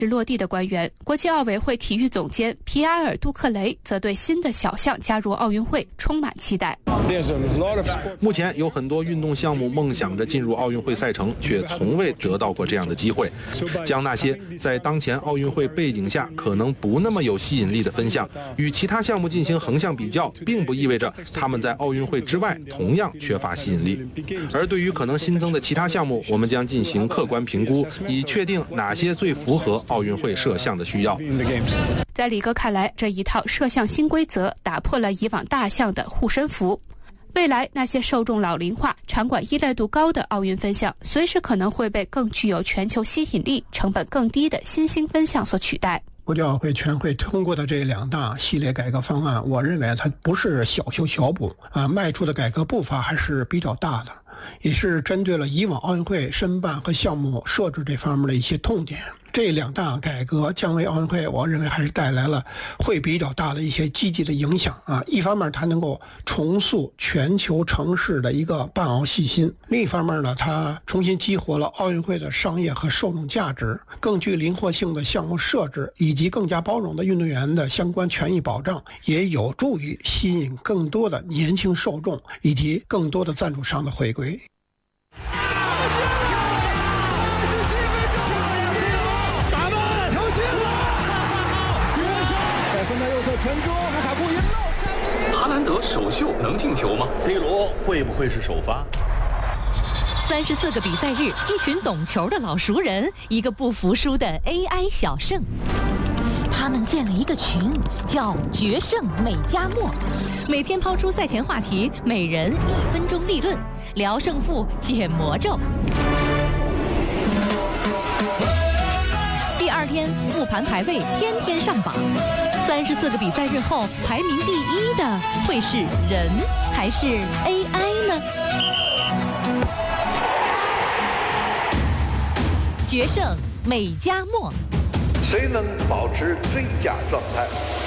落地的官员。国际奥委会体育总监皮埃尔·杜克雷则对新的小项加入奥运会充满期待。 目前有很多运动项目梦想着进入奥运会赛程，却从未得到过这样的机会。将那些在当前奥运会背景下可能不那么有吸引力的分项与其他项目进行横向比较，并不意味着他们在奥运会之外同样缺乏吸引力。而对于可能新增的其他项目，我们将进行客观评估，以确定哪些最符合奥运会摄像的需要。 在李哥看来，这一套摄像新规则打破了以往大项的护身符。未来那些受众老龄化、场馆依赖度高的奥运分项，随时可能会被更具有全球吸引力、成本更低的新兴分项所取代。 国际奥委会全会通过的这2大系列改革方案，我认为它不是小修小补迈出的改革步伐还是比较大的，也是针对了以往奥运会申办和项目设置这方面的一些痛点。这2大改革将为奥运会，我认为还是带来了会比较大的一些积极的影响一方面它能够重塑全球城市的一个办奥信心，另一方面呢，它重新激活了奥运会的商业和受众价值，更具灵活性的项目设置以及更加包容的运动员的相关权益保障，也有助于吸引更多的年轻受众以及更多的赞助商的回归。 哈兰德首秀能进球吗 ？C 罗会不会是首发 ？34个比赛日，一群懂球的老熟人，一个不服输的 AI 小胜。他们建了一个群，叫“决胜美加墨”，每天抛出赛前话题，每人1分钟立论，聊胜负，解魔咒。第2天复盘排位，天天上榜。34个比赛日后，排名第1的会是人还是 AI 呢？决胜美加墨， 谁能保持最佳状态？